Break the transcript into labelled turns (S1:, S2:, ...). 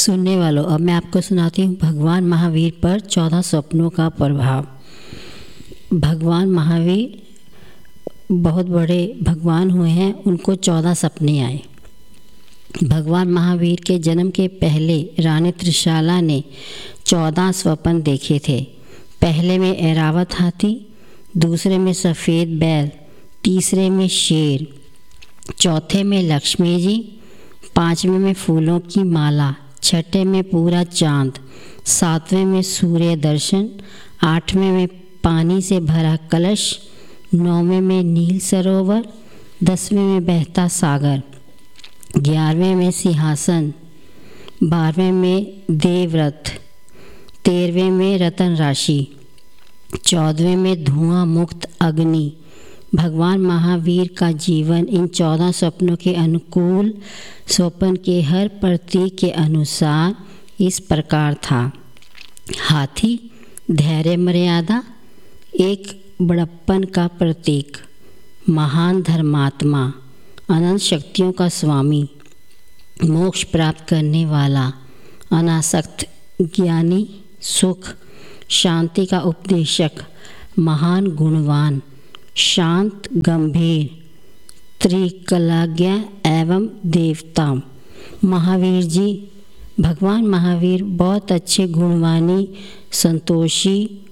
S1: सुनने वालों, अब मैं आपको सुनाती हूँ भगवान महावीर पर 14 स्वप्नों का प्रभाव। भगवान महावीर बहुत बड़े भगवान हुए हैं, उनको 14 सपने आए। भगवान महावीर के जन्म के पहले रानी त्रिशाला ने 14 स्वप्न देखे थे। पहले में ऐरावत हाथी, दूसरे में सफ़ेद बैल, तीसरे में शेर, चौथे में लक्ष्मी जी, पाँचवें में फूलों की माला, छठे में पूरा चांद, सातवें में सूर्य दर्शन, आठवें में पानी से भरा कलश, नौवें में नील सरोवर, 10वें में बहता सागर, 11वें में सिंहासन, 12वें में देवव्रत, 13वें में रतन राशि, 14वें में धुआं मुक्त अग्नि। भगवान महावीर का जीवन इन 14 स्वप्नों के अनुकूल स्वप्न के हर प्रतीक के अनुसार इस प्रकार था। हाथी धैर्य मर्यादा, एक बड़प्पन का प्रतीक, महान धर्मात्मा, अनंत शक्तियों का स्वामी, मोक्ष प्राप्त करने वाला, अनासक्त ज्ञानी, सुख शांति का उपदेशक, महान गुणवान, शांत गंभीर, त्रिकलाज्ञ एवं देवता। महावीर जी, भगवान महावीर बहुत अच्छे गुणवानी, संतोषी